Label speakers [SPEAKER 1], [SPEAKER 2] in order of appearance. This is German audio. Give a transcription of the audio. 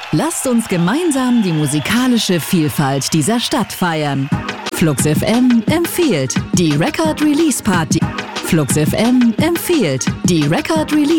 [SPEAKER 1] Lasst uns gemeinsam die musikalische Vielfalt dieser Stadt feiern. Flux FM empfiehlt die Record Release Party. Flux FM empfiehlt die Record Release